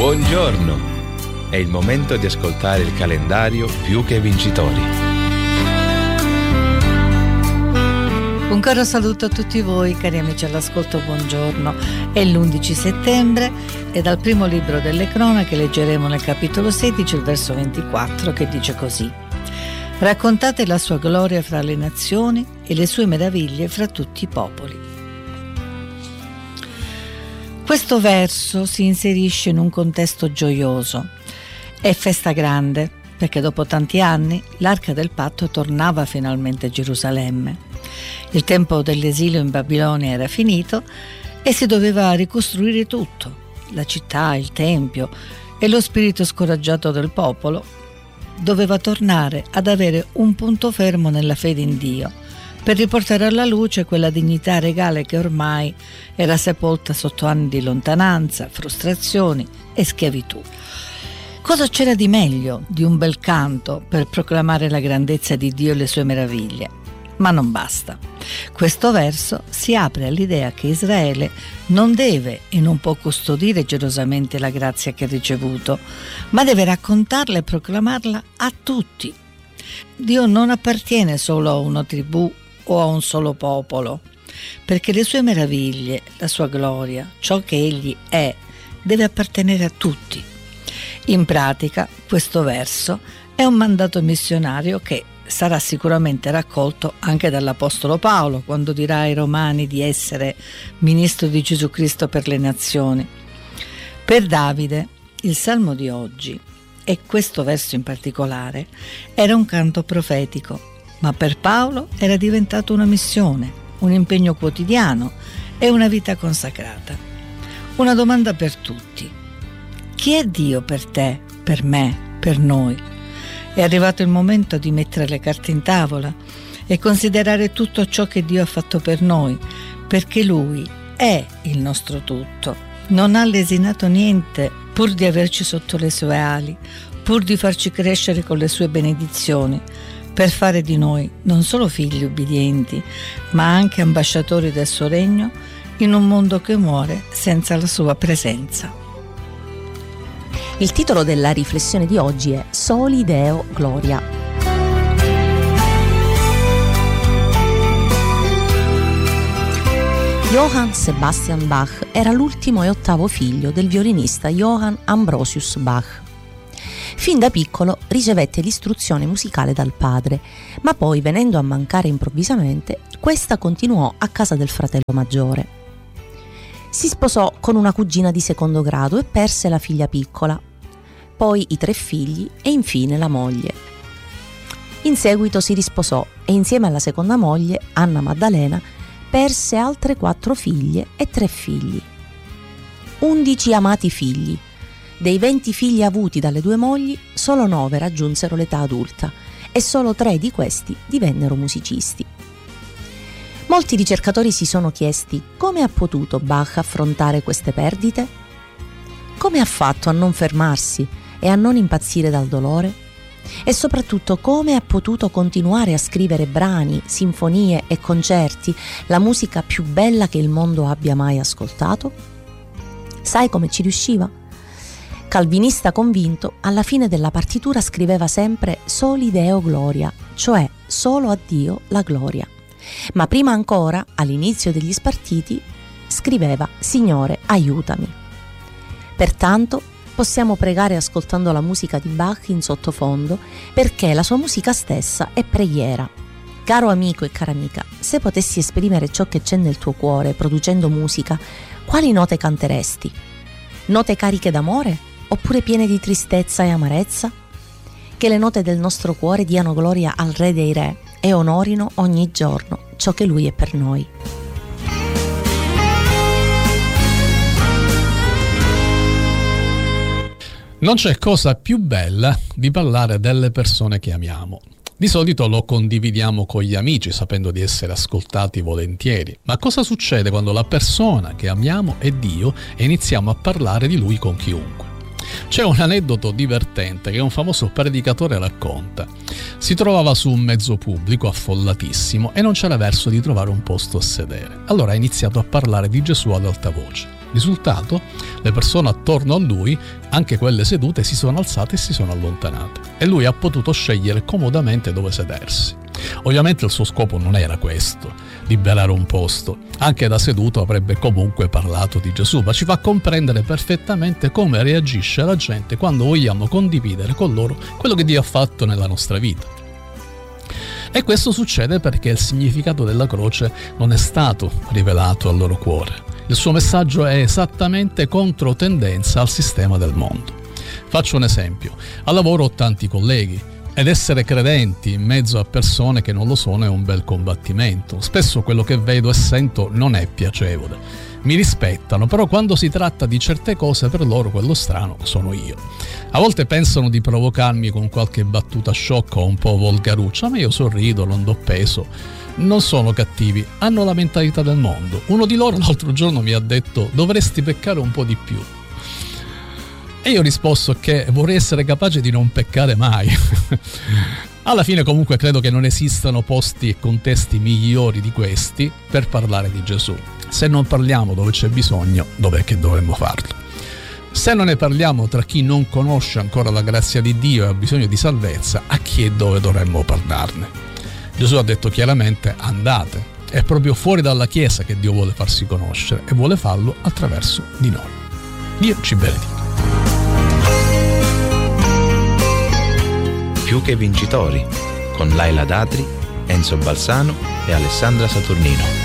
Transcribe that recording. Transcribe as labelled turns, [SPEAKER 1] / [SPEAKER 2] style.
[SPEAKER 1] Buongiorno! È il momento di ascoltare il calendario Più che Vincitori.
[SPEAKER 2] Un caro saluto a tutti voi, cari amici all'ascolto, buongiorno. È l'11 settembre e dal primo libro delle cronache leggeremo nel capitolo 16 il verso 24 che dice così: raccontate la sua gloria fra le nazioni e le sue meraviglie fra tutti i popoli. Questo verso si inserisce in un contesto gioioso. È festa grande perché dopo tanti anni l'Arca del Patto tornava finalmente a Gerusalemme. Il tempo dell'esilio in Babilonia era finito e si doveva ricostruire tutto: la città, il tempio, e lo spirito scoraggiato del popolo doveva tornare ad avere un punto fermo nella fede in Dio, per riportare alla luce quella dignità regale che ormai era sepolta sotto anni di lontananza, frustrazioni e schiavitù. Cosa c'era di meglio di un bel canto per proclamare la grandezza di Dio e le sue meraviglie? Ma non basta. Questo verso si apre all'idea che Israele non deve e non può custodire gelosamente la grazia che ha ricevuto, ma deve raccontarla e proclamarla a tutti. Dio non appartiene solo a una tribù o a un solo popolo, perché le sue meraviglie, la sua gloria, ciò che egli è, deve appartenere a tutti. In pratica, questo verso è un mandato missionario che sarà sicuramente raccolto anche dall'Apostolo Paolo quando dirà ai Romani di essere ministro di Gesù Cristo per le nazioni. Per Davide, il salmo di oggi, e questo verso in particolare, era un canto profetico, ma per Paolo era diventato una missione, un impegno quotidiano e una vita consacrata. Una domanda per tutti: chi è Dio per te, per me, per noi? È arrivato il momento di mettere le carte in tavola e considerare tutto ciò che Dio ha fatto per noi, perché Lui è il nostro tutto. Non ha lesinato niente pur di averci sotto le sue ali, pur di farci crescere con le sue benedizioni, per fare di noi non solo figli ubbidienti, ma anche ambasciatori del suo regno in un mondo che muore senza la sua presenza.
[SPEAKER 3] Il titolo della riflessione di oggi è Soli Deo Gloria. Johann Sebastian Bach era l'ultimo e ottavo figlio del violinista Johann Ambrosius Bach. Fin da piccolo ricevette l'istruzione musicale dal padre, ma poi, venendo a mancare improvvisamente, questa continuò a casa del fratello maggiore. Si sposò con una cugina di secondo grado e perse la figlia piccola, poi i 3 figli e infine la moglie. In seguito si risposò e insieme alla seconda moglie, Anna Maddalena, perse altre 4 figlie e 3 figli. 11 amati figli. Dei 20 figli avuti dalle 2 mogli, solo 9 raggiunsero l'età adulta e solo 3 di questi divennero musicisti. Molti ricercatori si sono chiesti come ha potuto Bach affrontare queste perdite? Come ha fatto a non fermarsi e a non impazzire dal dolore? E soprattutto come ha potuto continuare a scrivere brani, sinfonie e concerti, la musica più bella che il mondo abbia mai ascoltato? Sai come ci riusciva? Calvinista convinto, alla fine della partitura scriveva sempre Soli Deo Gloria, cioè solo a Dio la gloria. Ma prima ancora, all'inizio degli spartiti, scriveva Signore, aiutami. Pertanto possiamo pregare ascoltando la musica di Bach in sottofondo, perché la sua musica stessa è preghiera. Caro amico e cara amica, se potessi esprimere ciò che c'è nel tuo cuore producendo musica, quali note canteresti? Note cariche d'amore? Oppure piene di tristezza e amarezza? Che le note del nostro cuore diano gloria al Re dei Re e onorino ogni giorno ciò che Lui è per noi.
[SPEAKER 4] Non c'è cosa più bella di parlare delle persone che amiamo. Di solito lo condividiamo con gli amici, sapendo di essere ascoltati volentieri. Ma cosa succede quando la persona che amiamo è Dio e iniziamo a parlare di Lui con chiunque? C'è un aneddoto divertente che un famoso predicatore racconta. Si trovava su un mezzo pubblico affollatissimo e non c'era verso di trovare un posto a sedere. Allora ha iniziato a parlare di Gesù ad alta voce. Risultato? Le persone attorno a lui, anche quelle sedute, si sono alzate e si sono allontanate e lui ha potuto scegliere comodamente dove sedersi. Ovviamente il suo scopo non era questo, liberare un posto. Anche da seduto avrebbe comunque parlato di Gesù, ma ci fa comprendere perfettamente come reagisce la gente quando vogliamo condividere con loro quello che Dio ha fatto nella nostra vita. E questo succede perché il significato della croce non è stato rivelato al loro cuore. Il suo messaggio è esattamente controtendenza al sistema del mondo. Faccio un esempio. Al lavoro ho tanti colleghi ed essere credenti in mezzo a persone che non lo sono è un bel combattimento. Spesso quello che vedo e sento non è piacevole. Mi rispettano, però quando si tratta di certe cose per loro quello strano sono io. A volte pensano di provocarmi con qualche battuta sciocca o un po' volgaruccia, ma io sorrido, non do peso. Non sono cattivi, hanno la mentalità del mondo. Uno di loro l'altro giorno mi ha detto: dovresti peccare un po' di più. E io ho risposto che vorrei essere capace di non peccare mai. Alla fine comunque credo che non esistano posti e contesti migliori di questi per parlare di Gesù. Se non parliamo dove c'è bisogno, dov'è che dovremmo farlo? Se non ne parliamo tra chi non conosce ancora la grazia di Dio e ha bisogno di salvezza, a chi e dove dovremmo parlarne? Gesù ha detto chiaramente: andate. È proprio fuori dalla Chiesa che Dio vuole farsi conoscere e vuole farlo attraverso di noi. Dio ci benedica.
[SPEAKER 1] Più che vincitori, con Laila Datri, Enzo Balsano e Alessandra Saturnino.